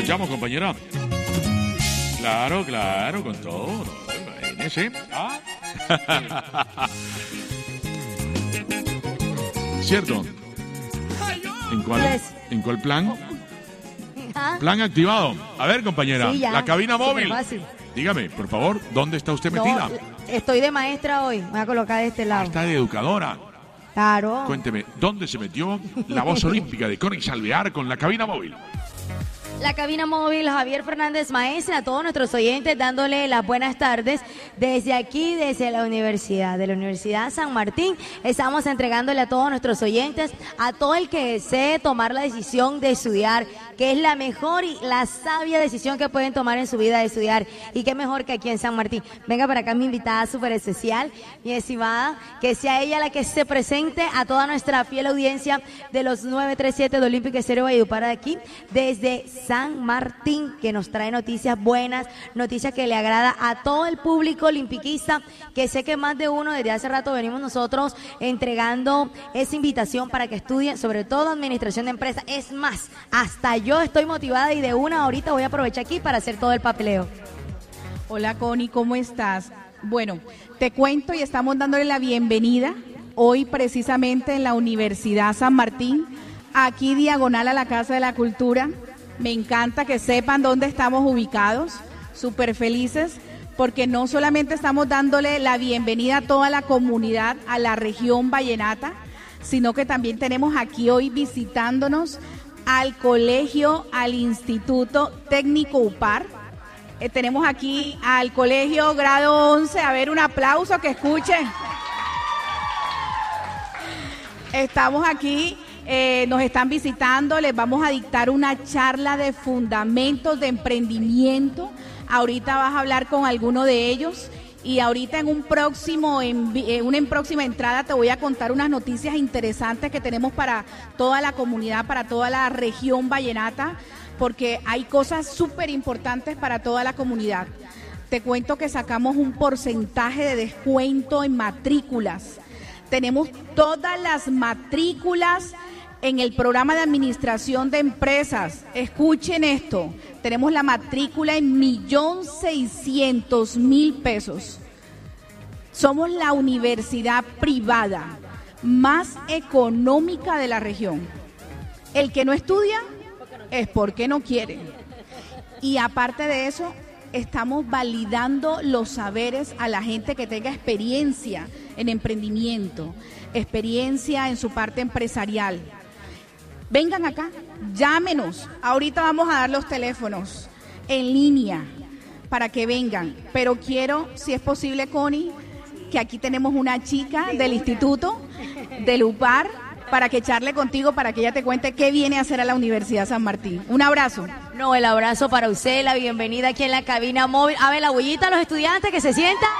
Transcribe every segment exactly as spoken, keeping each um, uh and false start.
escuchamos, compañera. Claro, claro, con todo. Imagínese. ¿Ah? ¿Cierto? ¿En cuál, ¿En cuál plan? Plan activado. A ver, compañera, sí, la cabina móvil. Fácil. Dígame, por favor, ¿dónde está usted metida? No, estoy de maestra hoy. Me voy a colocar de este lado. Ah, está de educadora. Claro. Cuénteme, ¿dónde se metió la voz olímpica de Connie Salvear con la cabina móvil? La cabina móvil, Javier Fernández Maestra, a todos nuestros oyentes dándole las buenas tardes desde aquí, desde la universidad, de la Universidad San Martín. Estamos entregándole a todos nuestros oyentes, a todo el que desee tomar la decisión de estudiar, que es la mejor y la sabia decisión que pueden tomar en su vida de estudiar. Y qué mejor que aquí en San Martín. Venga para acá mi invitada súper especial, mi estimada, que sea ella la que se presente a toda nuestra fiel audiencia de los nueve tres siete de Olímpica Estéreo Valledupar de aquí, desde San Martín, que nos trae noticias buenas, noticias que le agrada a todo el público olimpiquista, que sé que más de uno desde hace rato venimos nosotros entregando esa invitación para que estudien, sobre todo administración de empresas. Es más, hasta yo estoy motivada y de una ahorita voy a aprovechar aquí para hacer todo el papeleo. Hola Connie, ¿cómo estás? Bueno, te cuento y estamos dándole la bienvenida hoy precisamente en la Universidad San Martín, aquí diagonal a la Casa de la Cultura. Me encanta que sepan dónde estamos ubicados, súper felices, porque no solamente estamos dándole la bienvenida a toda la comunidad, a la región vallenata, sino que también tenemos aquí hoy visitándonos al colegio, al Instituto Técnico UPAR. Eh, tenemos aquí al colegio grado once, a ver un aplauso que escuchen. Estamos aquí. Eh, nos están visitando, les vamos a dictar una charla de fundamentos de emprendimiento. Ahorita vas a hablar con alguno de ellos y ahorita en un próximo en, en una en próxima entrada te voy a contar unas noticias interesantes que tenemos para toda la comunidad, para toda la región vallenata, porque hay cosas súper importantes para toda la comunidad. Te cuento que sacamos un porcentaje de descuento en matrículas. Tenemos todas las matrículas en el programa de administración de empresas. Escuchen esto, tenemos la matrícula en millón seiscientos mil pesos. Somos la universidad privada más económica de la región. El que no estudia es porque no quiere. Y aparte de eso, estamos validando los saberes a la gente que tenga experiencia en emprendimiento, experiencia en su parte empresarial. Vengan acá, llámenos. Ahorita vamos a dar los teléfonos en línea para que vengan. Pero quiero, si es posible, Connie, que aquí tenemos una chica del instituto, del UPAR, para que charle contigo, para que ella te cuente qué viene a hacer a la Universidad San Martín. Un abrazo. No, el abrazo para usted, la bienvenida aquí en la cabina móvil. A ver, la huellita a los estudiantes que se sientan.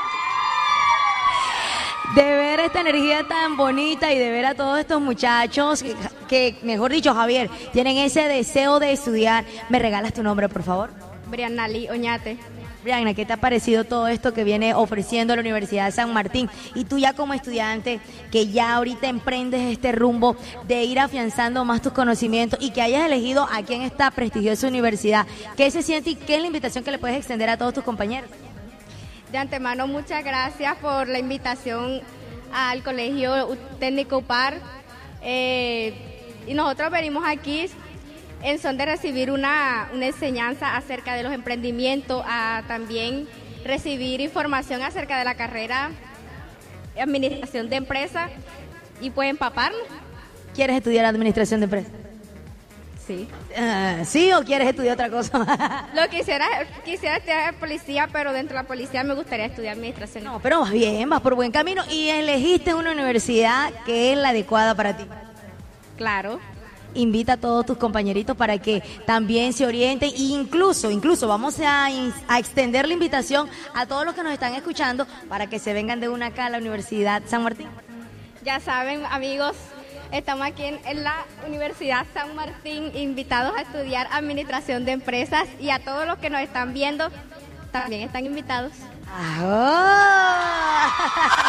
De ver esta energía tan bonita y de ver a todos estos muchachos que, que, mejor dicho, Javier, tienen ese deseo de estudiar. ¿Me regalas tu nombre, por favor? Brianali Oñate. Brianna, ¿qué te ha parecido todo esto que viene ofreciendo la Universidad de San Martín? Y tú ya como estudiante, que ya ahorita emprendes este rumbo de ir afianzando más tus conocimientos y que hayas elegido aquí en esta prestigiosa universidad, ¿qué se siente y qué es la invitación que le puedes extender a todos tus compañeros? De antemano, muchas gracias por la invitación al Colegio Técnico UPAR. Eh, y nosotros venimos aquí en son de recibir una, una enseñanza acerca de los emprendimientos, a también recibir información acerca de la carrera de Administración de Empresas y pues empaparnos. ¿Quieres estudiar Administración de Empresas? Sí. Uh, ¿Sí o quieres estudiar otra cosa? Lo quisiera, quisiera estudiar policía, pero dentro de la policía me gustaría estudiar administración. No, pero vas bien, vas por buen camino y elegiste una universidad que es la adecuada para ti. Claro. Invita a todos tus compañeritos para que también se orienten e incluso, incluso vamos a, a extender la invitación a todos los que nos están escuchando para que se vengan de una acá a la Universidad San Martín. Ya saben, amigos, estamos aquí en, en la Universidad San Martín, invitados a estudiar Administración de Empresas, y a todos los que nos están viendo también están invitados. ¡Ah!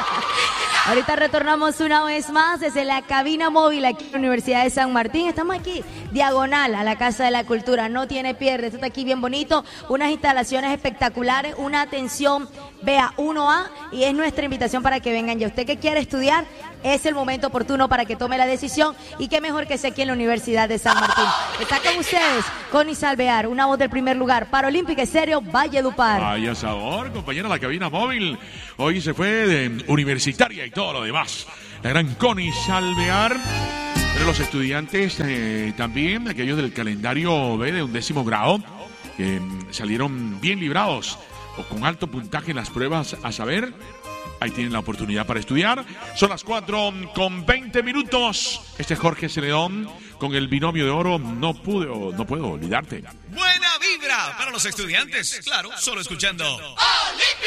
Ahorita retornamos una vez más desde la cabina móvil aquí en la Universidad de San Martín. Estamos aquí, diagonal a la Casa de la Cultura. No tiene pierde. Esto está aquí bien bonito. Unas instalaciones espectaculares. Una atención, vea, uno A. Y es nuestra invitación para que vengan ya. Usted que quiere estudiar, es el momento oportuno para que tome la decisión. Y qué mejor que sea aquí en la Universidad de San Martín. Está con ustedes, Connie Salvear, una voz del primer lugar. Paralímpica Estéreo, Valledupar. Vaya sabor, compañera, la cabina móvil. Hoy se fue de universitaria y todo lo demás. La gran Connie Salvear. Pero los estudiantes eh, también, aquellos del calendario B de undécimo grado, que eh, salieron bien librados o con alto puntaje en las pruebas, a saber, ahí tienen la oportunidad para estudiar. Son las cuatro con veinte minutos. Este es Jorge Celedón con el binomio de oro. No pude, no puedo olvidarte. Buena vibra para los estudiantes. Claro, solo escuchando Olímpica.